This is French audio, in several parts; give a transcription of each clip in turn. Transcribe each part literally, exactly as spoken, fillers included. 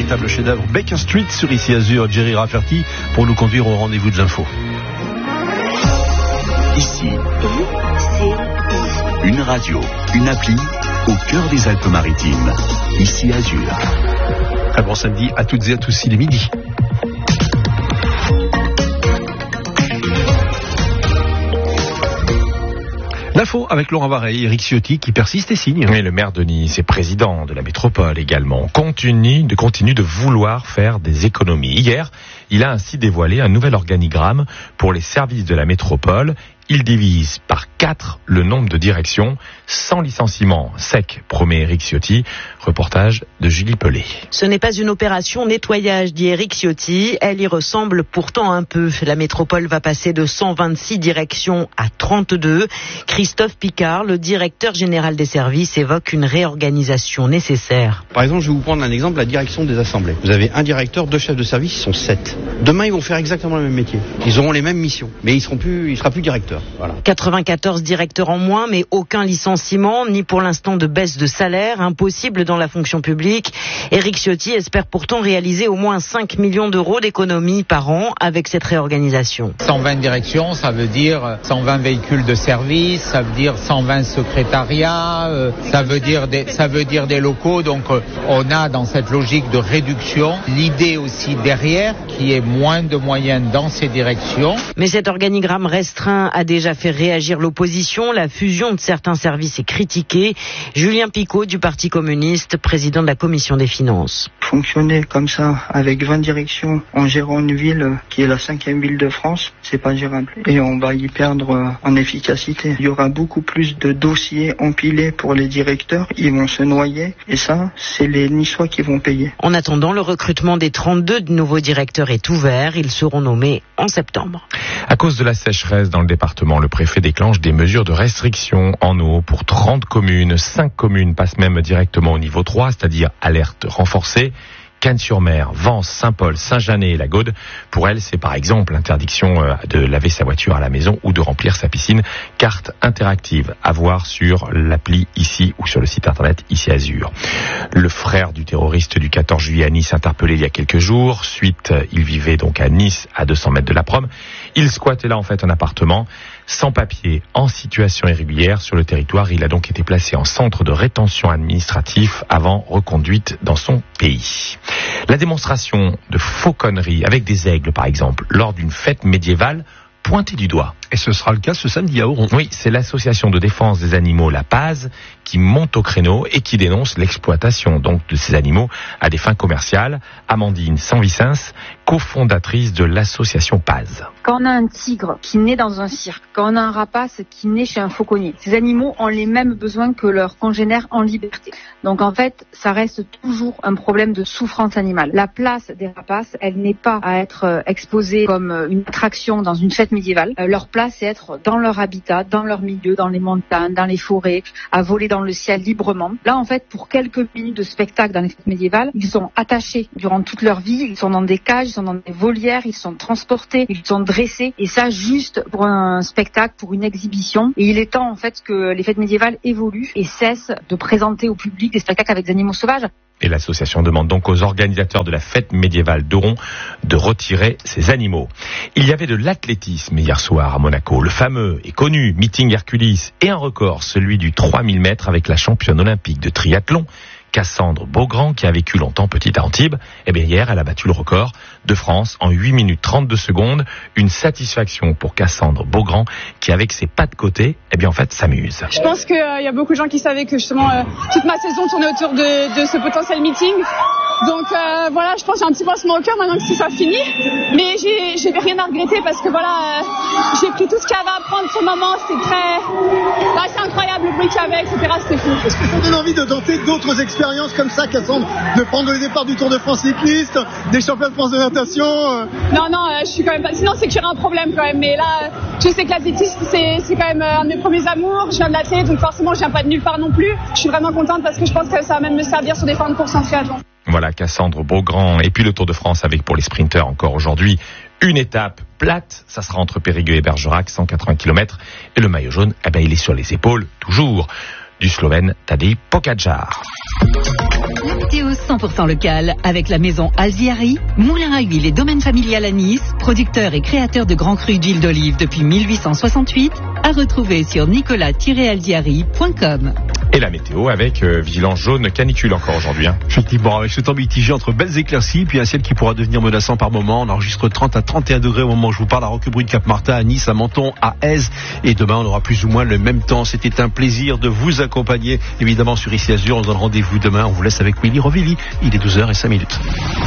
véritable chef-d'œuvre. Baker Street sur Ici Azur, Jerry Rafferty pour nous conduire au rendez-vous de l'info. Ici, une radio, une appli au cœur des Alpes-Maritimes. Ici Azur. Un bon samedi à toutes et à tous, il est midi. L'info avec Laurent Vareille, Éric Ciotti qui persiste et signe. Oui, le maire de Nice et président de la métropole également continue de, continue de vouloir faire des économies. Hier, il a ainsi dévoilé un nouvel organigramme pour les services de la métropole. Il divise par quatre le nombre de directions, sans licenciement sec, promet Éric Ciotti. Reportage de Julie Pelé. Ce n'est pas une opération nettoyage, dit Éric Ciotti. Elle y ressemble pourtant un peu. La métropole va passer de cent vingt-six directions à trente-deux. Christophe Picard, le directeur général des services, évoque une réorganisation nécessaire. Par exemple, je vais vous prendre un exemple, la direction des assemblées. Vous avez un directeur, deux chefs de service, ils sont sept. Demain, ils vont faire exactement le même métier. Ils auront les mêmes missions, mais ils seront plus, il sera plus directeur. Voilà. quatre-vingt-quatorze directeurs en moins, mais aucun licenciement, ni pour l'instant de baisse de salaire, impossible dans la fonction publique. Éric Ciotti espère pourtant réaliser au moins cinq millions d'euros d'économies par an avec cette réorganisation. cent vingt directions, ça veut dire cent vingt véhicules de service, ça veut dire cent vingt secrétariats, euh, ça veut dire des, ça veut dire des locaux. Donc euh, on a dans cette logique de réduction l'idée aussi derrière qui est moins de moyens dans ces directions. Mais cet organigramme restreint a déjà fait réagir l'opposition. La fusion de certains services est critiquée. Julien Picot du Parti communiste, président de la commission des finances. Fonctionner comme ça, avec vingt directions, en gérant une ville qui est la cinquième ville de France, c'est pas gérable. Et on va y perdre en efficacité. Il y aura beaucoup plus de dossiers empilés pour les directeurs. Ils vont se noyer. Et ça, c'est les Niçois qui vont payer. En attendant, le recrutement des trente-deux nouveaux directeurs est ouvert. Ils seront nommés en septembre. À cause de la sécheresse dans le département, le préfet déclenche des mesures de restriction en eau pour trente communes. cinq communes passent même directement au niveau trois, c'est-à-dire alerte renforcée. Cannes-sur-Mer, Vence, Saint-Paul, Saint-Janet et la Gaude. Pour elle, c'est par exemple l'interdiction de laver sa voiture à la maison ou de remplir sa piscine. Carte interactive à voir sur l'appli ici ou sur le site internet Ici Azur. Le frère du terroriste du quatorze juillet à Nice interpellé il y a quelques jours. Suite, il vivait donc à Nice, à deux cents mètres de la Prom. Il squattait là en fait un appartement sans papier, en situation irrégulière sur le territoire. Il a donc été placé en centre de rétention administratif avant reconduite dans son pays. La démonstration de fauconnerie avec des aigles, par exemple, lors d'une fête médiévale, pointée du doigt. Et ce sera le cas ce samedi à Oron. Oui, c'est l'association de défense des animaux La Paz qui monte au créneau et qui dénonce l'exploitation donc de ces animaux à des fins commerciales. Amandine Sanvicens, cofondatrice de l'association Paz. Quand on a un tigre qui naît dans un cirque, quand on a un rapace qui naît chez un fauconnier, ces animaux ont les mêmes besoins que leurs congénères en liberté. Donc en fait, ça reste toujours un problème de souffrance animale. La place des rapaces, elle n'est pas à être exposée comme une attraction dans une fête médiévale. Leur place, c'est être dans leur habitat, dans leur milieu, dans les montagnes, dans les forêts, à voler dans le ciel librement. Là, en fait, pour quelques minutes de spectacle dans les fêtes médiévales, ils sont attachés durant toute leur vie, ils sont dans des cages, ils sont dans des volières, ils sont transportés, ils sont dressés, et ça juste pour un spectacle, pour une exhibition. Et il est temps, en fait, que les fêtes médiévales évoluent et cessent de présenter au public des spectacles avec des animaux sauvages. Et l'association demande donc aux organisateurs de la fête médiévale d'Oron de retirer ces animaux. Il y avait de l'athlétisme hier soir à Monaco. Le fameux et connu meeting Hercules et un record, celui du trois mille mètres avec la championne olympique de triathlon, Cassandre Beaugrand, qui a vécu longtemps petite à Antibes. Eh bien, hier, elle a battu le record de France en huit minutes trente-deux secondes. Une satisfaction pour Cassandre Beaugrand, qui, avec ses pas de côté, eh bien, en fait, s'amuse. Je pense qu'il euh, y a beaucoup de gens qui savaient que, justement, euh, toute ma saison tournait autour de, de ce potentiel meeting. Donc, euh, voilà, je pense que j'ai un petit pincement au cœur maintenant que c'est ça fini. Mais j'ai, j'ai rien à regretter parce que, voilà, euh, j'ai pris tout ce qu'il y avait à prendre ce moment. C'était très... Là, c'est incroyable, le bruit qu'il y avait, et cetera. C'était fou. Est-ce que ça donne envie de tenter d'autres expériences comme ça, Cassandre, de prendre le départ du Tour de France cycliste, des championnats de France de natation euh... Non, non, euh, je suis quand même pas... Sinon, c'est qu'il y aurait un problème quand même. Mais là, je sais que l'athlétisme, c'est, c'est quand même un de mes premiers amours. Je viens de l'athlète, donc forcément, je viens pas de nulle part non plus. Je suis vraiment contente parce que je pense que ça va même me servir sur des fins de course en triathlon. Voilà, Cassandre Beaugrand. Et puis le Tour de France avec pour les sprinteurs encore aujourd'hui une étape plate. Ça sera entre Périgueux et Bergerac, cent quatre-vingts kilomètres. Et le maillot jaune, eh ben, il est sur les épaules, toujours, du Slovène Tadej Pogačar. La météo cent pour cent local avec la maison Alziari, moulin à huile et domaine familial à Nice, producteur et créateur de grands crus d'huile d'olive depuis mille huit cent soixante-huit, à retrouver sur nicolas tiret alziari point com. Et la météo avec euh, vigilance jaune canicule encore aujourd'hui. Hein. Effectivement, avec ce temps mitigé entre belles éclaircies, puis un ciel qui pourra devenir menaçant par moment. On enregistre trente à trente et un degrés au moment où je vous parle à Roquebrune, Cap-Martin, à Nice, à Menton, à Èze. Et demain, on aura plus ou moins le même temps. C'était un plaisir de vous accompagner, évidemment, sur Ici Azur. On se donne rendez-vous demain. On vous laisse avec Willy Rovilly. Il est douze heures cinq minutes.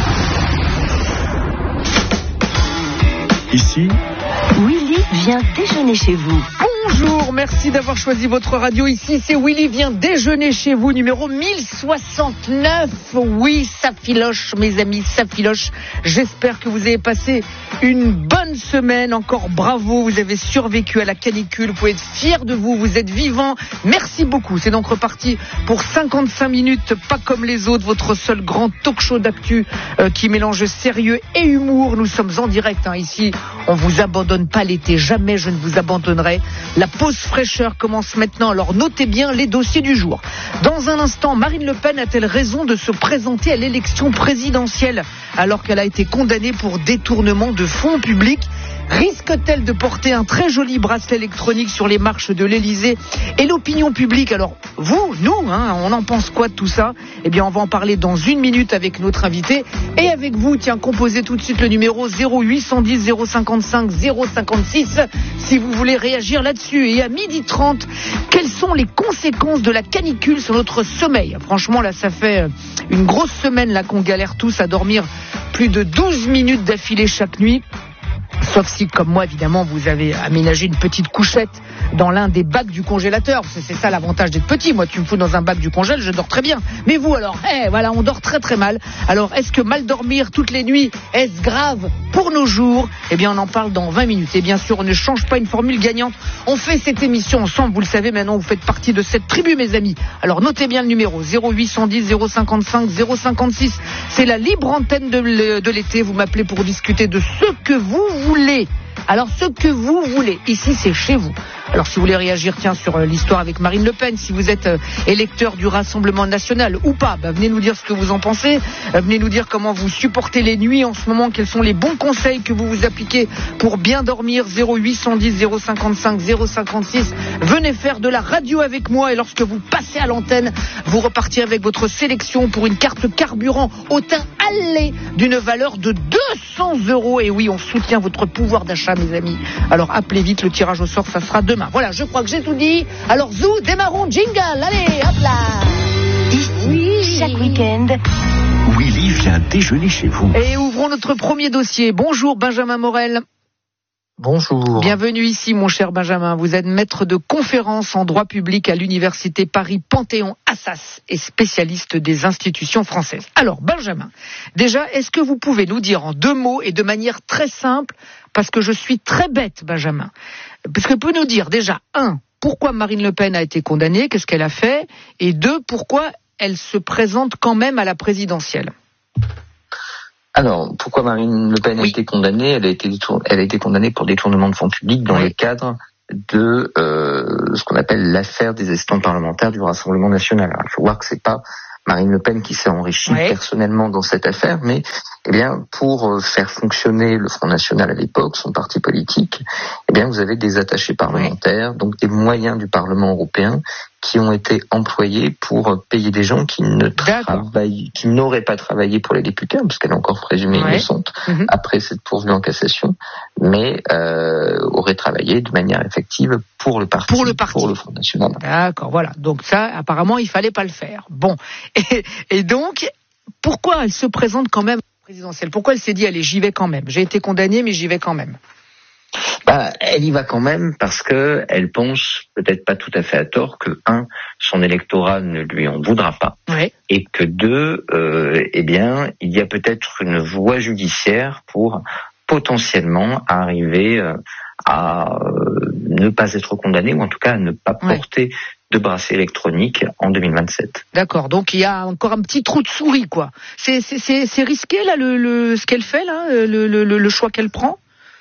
Ici, Willy vient déjeuner chez vous. Bonjour, merci d'avoir choisi votre radio. Ici, c'est Willy vient déjeuner chez vous, numéro mille soixante-neuf. Oui, ça filoche, mes amis, ça filoche. J'espère que vous avez passé une bonne semaine. Encore bravo, vous avez survécu à la canicule. Vous pouvez être fiers de vous, vous êtes vivants. Merci beaucoup. C'est donc reparti pour cinquante-cinq minutes, pas comme les autres, votre seul grand talk show d'actu euh, qui mélange sérieux et humour. Nous sommes en direct, hein, ici. On vous abandonne pas l'été, jamais je ne vous abandonnerai. La pause fraîcheur commence maintenant, alors notez bien les dossiers du jour. Dans un instant, Marine Le Pen a-t-elle raison de se présenter à l'élection présidentielle alors qu'elle a été condamnée pour détournement de fonds publics ? Risque-t-elle de porter un très joli bracelet électronique sur les marches de l'Élysée ? Et l'opinion publique, alors vous, nous, hein, on en pense quoi de tout ça ? Eh bien, on va en parler dans une minute avec notre invité. Et avec vous, tiens, composez tout de suite le numéro zéro huit cent dix zéro cinquante-cinq zéro cinquante-six si vous voulez réagir là-dessus. Et à midi trente, quelles sont les conséquences de la canicule sur notre sommeil ? Franchement, là, ça fait une grosse semaine là qu'on galère tous à dormir plus de douze minutes d'affilée chaque nuit. Sauf si, comme moi, évidemment, vous avez aménagé une petite couchette dans l'un des bacs du congélateur. C'est, c'est ça l'avantage d'être petit. Moi, tu me fous dans un bac du congèle, je dors très bien. Mais vous, alors, eh, voilà, on dort très très mal. Alors, est-ce que mal dormir toutes les nuits, est-ce grave pour nos jours ? Eh bien, on en parle dans vingt minutes. Et bien sûr, on ne change pas une formule gagnante. On fait cette émission ensemble, vous le savez, maintenant, vous faites partie de cette tribu, mes amis. Alors, notez bien le numéro zéro huit cent dix zéro cinquante-cinq zéro cinquante-six. C'est la libre antenne de, de l'été. Vous m'appelez pour discuter de ce que vous voulez. Alors, ce que vous voulez, ici, c'est chez vous. Alors, si vous voulez réagir, tiens, sur euh, l'histoire avec Marine Le Pen, si vous êtes euh, électeur du Rassemblement National ou pas, bah, venez nous dire ce que vous en pensez. Euh, venez nous dire comment vous supportez les nuits en ce moment, quels sont les bons conseils que vous vous appliquez pour bien dormir. Zéro huit cent dix zéro cinquante-cinq zéro cinquante-six. Venez faire de la radio avec moi et lorsque vous passez à l'antenne, vous repartirez avec votre sélection pour une carte carburant au teint allé d'une valeur de deux cents euros. Et oui, on soutient votre pouvoir d'achat, mes amis. Alors, appelez vite, le tirage au sort, ça sera demain. Voilà, je crois que j'ai tout dit. Alors, zou, démarrons, jingle, allez, hop là. Ici, chaque week-end, Willy vient déjeuner chez vous. Et ouvrons notre premier dossier. Bonjour, Benjamin Morel. Bonjour. Bienvenue ici, mon cher Benjamin. Vous êtes maître de conférences en droit public à l'université Paris-Panthéon-Assas et spécialiste des institutions françaises. Alors, Benjamin, déjà, est-ce que vous pouvez nous dire en deux mots et de manière très simple, parce que je suis très bête, Benjamin, parce que vous pouvez nous dire déjà, un, pourquoi Marine Le Pen a été condamnée, qu'est-ce qu'elle a fait, et deux, pourquoi elle se présente quand même à la présidentielle ? Alors, pourquoi Marine Le Pen a oui. été condamnée ? Elle a été, détour... Elle a été condamnée pour détournement de fonds publics dans oui. le cadre de euh, ce qu'on appelle l'affaire des assistants parlementaires du Rassemblement National. Alors, il faut voir que c'est pas Marine Le Pen qui s'est enrichie oui. personnellement dans cette affaire, mais eh bien pour faire fonctionner le Front National à l'époque, son parti politique, eh bien vous avez des attachés parlementaires, oui. donc des moyens du Parlement européen qui ont été employés pour payer des gens qui ne travaillent, qui n'auraient pas travaillé pour les députés, parce qu'elle est encore présumée ouais. innocente mmh. après cette pourvue en cassation, mais euh, auraient travaillé de manière effective pour le parti, pour le, parti. Pour le Front National. D'accord, voilà. Donc ça, apparemment, il fallait pas le faire. Bon, et, et donc, pourquoi elle se présente quand même présidentielle ? Pourquoi elle s'est dit, allez, j'y vais quand même. J'ai été condamnée, mais j'y vais quand même. Bah, elle y va quand même parce que elle pense, peut-être pas tout à fait à tort, que un, son électorat ne lui en voudra pas, ouais. et que deux, euh, eh bien, il y a peut-être une voie judiciaire pour potentiellement arriver euh, à euh, ne pas être condamné, ou en tout cas à ne pas ouais. porter de bracelet électronique en deux mille vingt-sept. D'accord, donc il y a encore un petit trou de souris, quoi. C'est, c'est, c'est, c'est risqué là, le, le, ce qu'elle fait là, le, le, le choix qu'elle prend.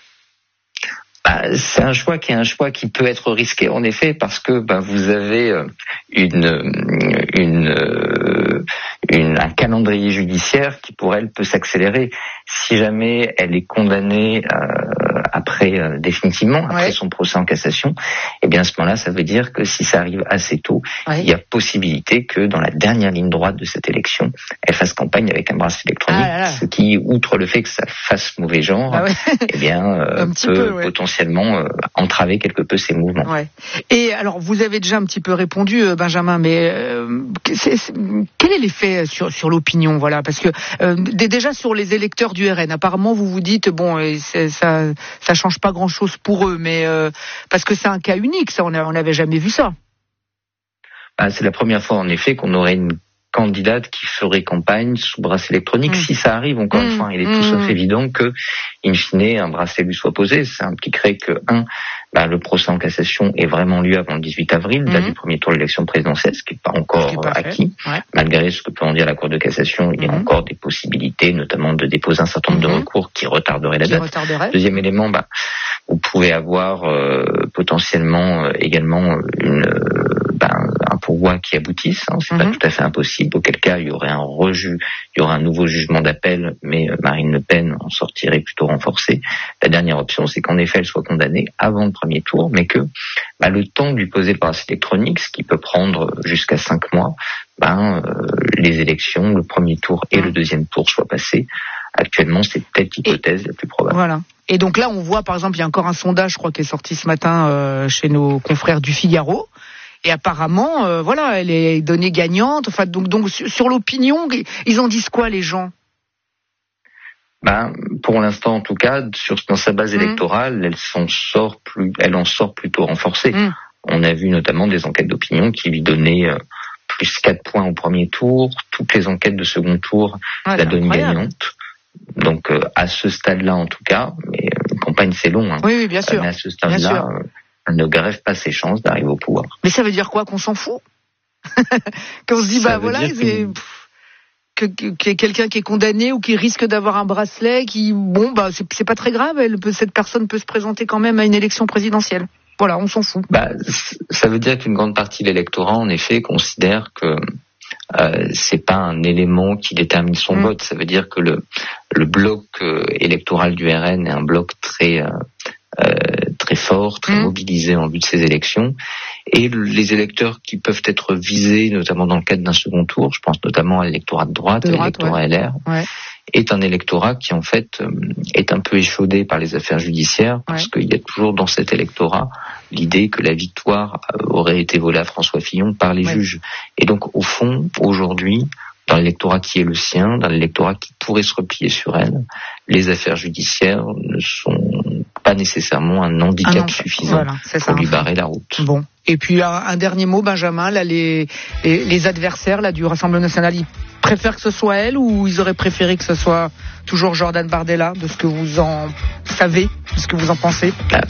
Bah, c'est un choix qui est un choix qui peut être risqué en effet parce que bah, vous avez une une une, un calendrier judiciaire qui pour elle peut s'accélérer. Si jamais elle est condamnée euh, après euh, définitivement, après ouais. son procès en cassation, eh bien à ce moment-là, ça veut dire que si ça arrive assez tôt, ouais. il y a possibilité que dans la dernière ligne droite de cette élection, elle fasse campagne avec un bracelet électronique, ah là là. ce qui, outre le fait que ça fasse mauvais genre, ah ouais. eh bien euh, peut peu, ouais. potentiellement euh, entraver quelque peu ses mouvements. Ouais. Et alors, vous avez déjà un petit peu répondu, Benjamin, mais euh, c'est, c'est, quel est l'effet sur, sur l'opinion, voilà, parce que euh, déjà sur les électeurs du R N, apparemment vous vous dites bon, c'est, ça, ça change pas grand-chose pour eux, mais euh, parce que c'est un cas unique, ça, on n'avait jamais vu ça. Ah, c'est la première fois en effet qu'on aurait une candidate qui ferait campagne sous bracelet électronique. Mmh. Si ça arrive, encore mmh. une fois, il est mmh. tout sauf évident que, in fine, un bracelet lui soit posé. Ça impliquerait que, un, bah, le procès en cassation ait vraiment lieu avant le dix-huit avril, date mmh. du premier tour de l'élection présidentielle, ce qui n'est pas encore qui est pas acquis. Ouais. Malgré ce que peut en dire la Cour de cassation, il y a mmh. encore des possibilités, notamment de déposer un certain nombre mmh. de recours qui retarderaient la qui date. Retarderait. Deuxième élément, bah, vous pouvez avoir euh, potentiellement euh, également une euh, bah, un pourvoi qui aboutisse, hein, c'est mmh. pas tout à fait impossible, auquel cas il y aurait un reju, il y aurait un nouveau jugement d'appel, mais euh, Marine Le Pen en sortirait plutôt renforcée. La dernière option, c'est qu'en effet elle soit condamnée avant le premier tour, mais que bah, le temps de lui poser le bracelet électronique, ce qui peut prendre jusqu'à cinq mois, bah, euh, les élections, le premier tour et mmh. le deuxième tour soient passés. Actuellement, c'est peut-être l'hypothèse et, la plus probable. Voilà. Et donc là, on voit, par exemple, il y a encore un sondage, je crois, qui est sorti ce matin euh, chez nos confrères du Figaro. Et apparemment, euh, voilà, elle est donnée gagnante. Enfin, donc, donc sur, sur l'opinion, ils en disent quoi, les gens ? Ben, pour l'instant, en tout cas, sur, dans sa base mmh. électorale, elle s'en sort plus, elle en sort plutôt renforcée. Mmh. On a vu notamment des enquêtes d'opinion qui lui donnaient euh, plus quatre points au premier tour. Toutes les enquêtes de second tour ah, la donnent gagnante. Donc euh, à ce stade-là, en tout cas, mais euh, une campagne c'est long. Hein. Oui, oui, bien sûr. Mais à ce stade-là, euh, elle ne grève pas ses chances d'arriver au pouvoir. Mais ça veut dire quoi, qu'on s'en fout? Qu'on se dit ça bah voilà, c'est que, que, qu'il y ait quelqu'un qui est condamné ou qui risque d'avoir un bracelet, qui bon bah c'est, c'est pas très grave. Elle peut, cette personne peut se présenter quand même à une élection présidentielle. Voilà, on s'en fout. Bah, ça veut dire qu'une grande partie de l'électorat, en effet, considère que Euh, c'est pas un élément qui détermine son mmh. vote. Ça veut dire que le le bloc euh, électoral du R N est un bloc très euh, euh, très fort, très mmh. mobilisé en vue de ces élections. Et les électeurs qui peuvent être visés, notamment dans le cadre d'un second tour, je pense notamment à l'électorat de droite, à l'électorat ouais. L R, ouais. est un électorat qui en fait euh, est un peu échaudé par les affaires judiciaires, parce ouais. qu'il y a toujours dans cet électorat l'idée que la victoire aurait été volée à François Fillon par les ouais. juges. Et donc, au fond, aujourd'hui, dans l'électorat qui est le sien, dans l'électorat qui pourrait se replier sur elle, les affaires judiciaires ne sont pas nécessairement un handicap ah non, suffisant voilà, pour ça, lui barrer la route. Bon. Et puis, un, un dernier mot, Benjamin, là, les, les, les adversaires là, du Rassemblement national, ils préfèrent que ce soit elle ou ils auraient préféré que ce soit toujours Jordan Bardella, de ce que vous en savez, de ce que vous en pensez? ah.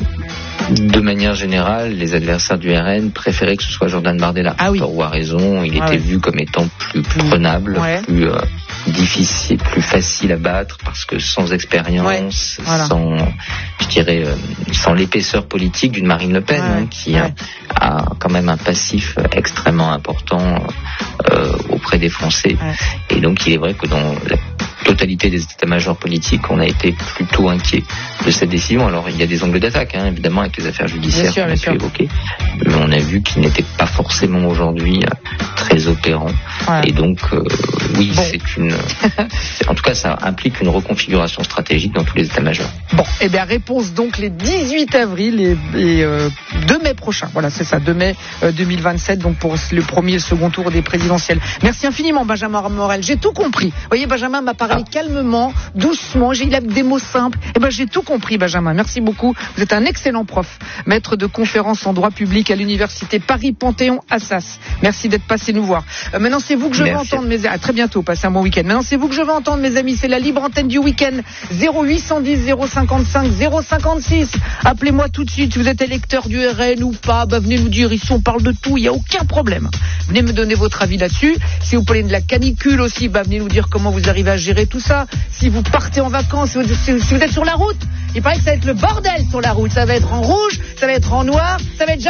De manière générale, les adversaires du R N préféraient que ce soit Jordan Bardella. Ah oui. Tort ou à raison, il ah était oui. vu comme étant plus prenable, ouais. plus euh, difficile, plus facile à battre, parce que sans expérience, ouais. voilà. sans, je dirais, euh, sans l'épaisseur politique d'une Marine Le Pen, ouais. hein, qui ouais. a, a quand même un passif extrêmement important euh, auprès des Français. Ouais. Et donc, il est vrai que dans la totalité des états-majors politiques, on a été plutôt inquiet de cette décision. Alors, il y a des angles d'attaque, hein, évidemment, avec les affaires judiciaires qu'on a pu évoquer, mais on a vu qu'ils n'étaient pas forcément aujourd'hui euh, très opérants. Ouais. Et donc, euh, oui, bon. c'est une... c'est, en tout cas, ça implique une reconfiguration stratégique dans tous les états-majors. Bon, eh bien, réponse donc les dix-huit avril et, et euh, deux mai prochain. Voilà, c'est ça, deux mai euh, deux mille vingt-sept, donc pour le premier et le second tour des présidentielles. Merci infiniment, Benjamin Morel. J'ai tout compris. Vous voyez, Benjamin m'a parlé ah. calmement, doucement, j'ai, il a des mots simples. Eh ben, j'ai tout compris, Benjamin. Merci beaucoup. Vous êtes un excellent prof, maître de conférences en droit public à l'université Paris-Panthéon-Assas. Merci d'être passé nous voir. Euh, maintenant, c'est vous que je Merci. vais entendre, mes amis. À très bientôt, passez un bon week-end. Maintenant, c'est vous que je vais entendre, mes amis. C'est la libre antenne du week-end. zéro huit cent dix zéro cinquante-cinq zéro cinquante-six. Appelez-moi tout de suite. Si vous êtes électeur du R N ou pas, bah, venez nous dire. Ici, on parle de tout. Il n'y a aucun problème. Venez me donner votre avis là-dessus. Si vous parlez de la canicule aussi, bah, venez nous dire comment vous arrivez à gérer tout ça. Si vous partez en vacances, si vous, si vous êtes sur la route, il paraît que ça va être le bordel sur la route. Ça va être en rouge, ça va être en noir, ça va être